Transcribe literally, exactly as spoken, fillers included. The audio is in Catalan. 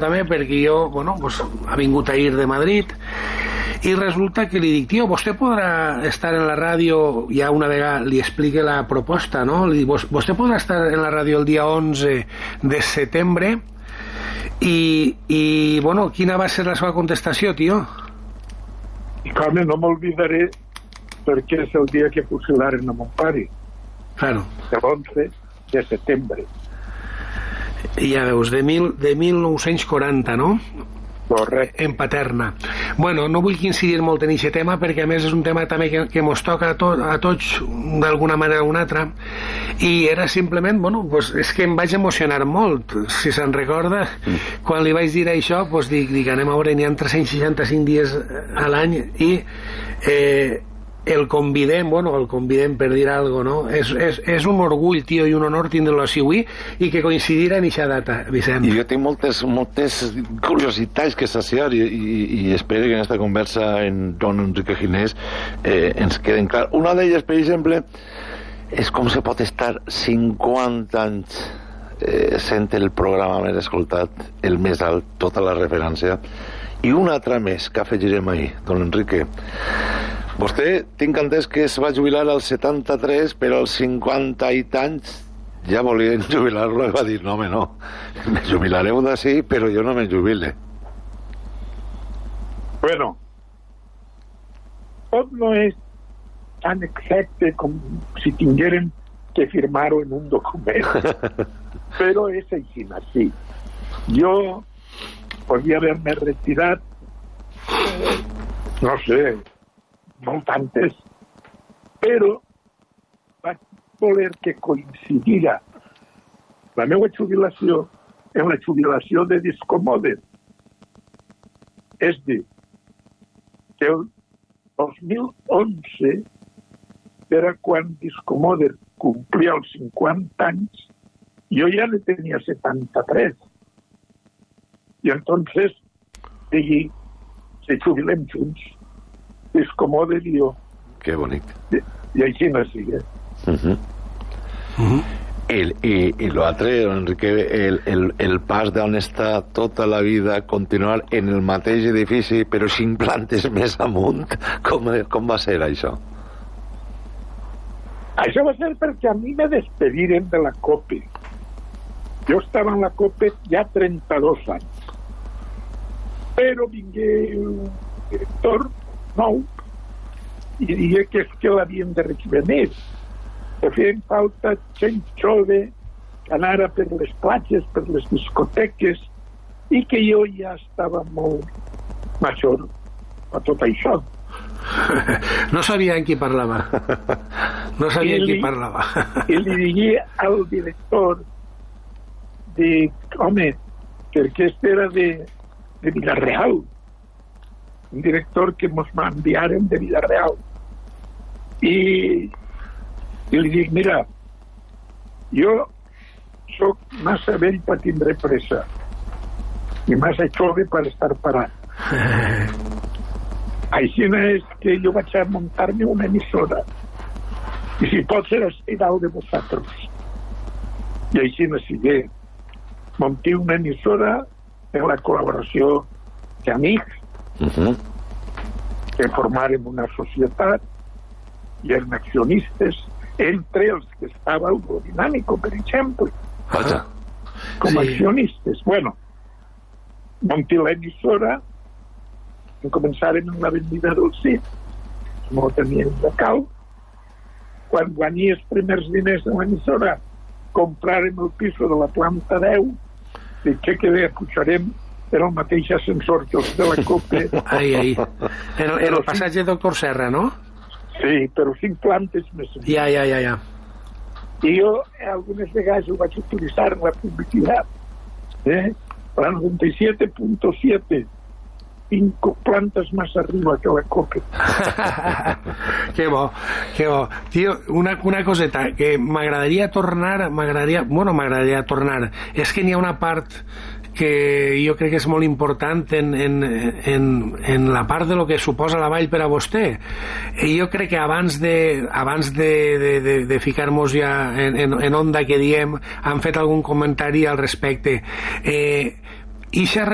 també perquè jo, bueno, pues, ha vingut ahir de Madrid i resulta que li dic, tio, vostè podrà estar en la ràdio, ja una vegada li explique la proposta, no? Li dic, vostè podrà estar en la ràdio el dia onze de setembre i, i bueno, quina va ser la seva contestació, tio? I com no m'olvidaré perquè és el dia que fusilaren a mon pare. Claro. l'onze de setembre. Ja veus, de, mil, de mil nou-cents quaranta, no? Correcte. En Paterna. Bueno, no vull incidir molt en aquest tema perquè a més és un tema també que, que mos toca a, to, a tots d'alguna manera o una altra i era simplement, bueno, pues és que em vaig emocionar molt, si se'n recorda mm. quan li vaig dir això, pues dic, dic anem a veure, n'hi ha tres-cents seixanta-cinc dies a l'any i eh, el convidem, bueno, el convidem per dir alguna cosa, no? És, és, és un orgull, tio, i un honor tindre-lo així avui i que coincidirà en aquesta data, Vicent. I jo tinc moltes, moltes curiositats que saciar i, i, i espero que en aquesta conversa en Don Enrique Ginés eh, ens queden clar. Una d'elles, per exemple, és com se pot estar cinquanta anys eh, sent el programa més escoltat, el més alt, tota la referència, i una altra més que afegirem ahir, Don Enrique. Vostè, tinc entès que es va jubilar als setanta-tres, però als cinquanta i tants ja volien jubilar-lo i va dir, no, home, no, me jubilareu d'ací, però jo no me jubile. Bueno, tot no és tan exacte com si tinguérem que firmar-ho en un document, però és així, sí. Jo podria haver-me retirat, eh, no sé, molt tantes, però vaig voler que coincidira la meva jubilació en la jubilació de Discomoder. És dir, que el dos mil onze era quan Discomoder complia els cinquanta anys, jo ja ne tenia setanta-tres. I entonces, digui, se jubilem junts. Discomoder i jo. Que bonic. I, i així no sigue. Uh -huh. Uh -huh. El, i, i l'altre, Enrique, el, el, el pas d'on està tota la vida, continuar en el mateix edifici però cinc plantes més amunt, com, com va ser això? Això va ser perquè a mi me despediren de la COPE. Jo estava en la COPE ja trenta-dos anys, però vingué un director nou i digué que és que l'havien de rejuvenir, que feien falta gent jove que anara per les platges, per les discoteques, i que jo ja estava molt major a tot això. No sabia en qui parlava. No sabia en qui parlava. I li digué al director, dic, home, perquè este era de, de Villarreal, un director que ens va enviar de Villarreal. I, i li dic, mira, jo soc massa vell per tindre pressa i massa jove per estar parat. Així és que jo vaig a muntar-me una emissora i si pot ser estic dalt de vosaltres. I així no sigui. Monté una emissora en la col·laboració d'amics uh-huh. que formàrem una societat i eren accionistes, entre els que estava el Dinàmico, per exemple. Vaja. Com Sí. accionistes. Bueno, monté l'emissora, en començàrem en la vendida del C I D, no teníem local. Quan guanyé els primers diners de l'emissora, compràrem el piso de la planta deu, i què que bé, pujarem era el mateix ascensor que els de la COPE. Ai, ai. En el, en el passatge Doctor Serra, no? Sí, però cinc plantes més. Ja, ja, ja, ja. I jo algunes vegades ho vaig utilitzar en la publicitat. Eh? La noventa y siete punto siete, cinco plantes més arriba que la COPE. Que bo, que bo. Tio, una, una coseta que m'agradaria tornar, m'agradaria, bueno, m'agradaria tornar. És que n'hi ha una part que jo crec que és molt important en, en, en, en la part de lo que suposa la vall per a vostè. I jo crec que abans de, abans de, de, de, de ficar-nos ja en, en, en onda que diem, han fet algun comentari al respecte. Eh, ixa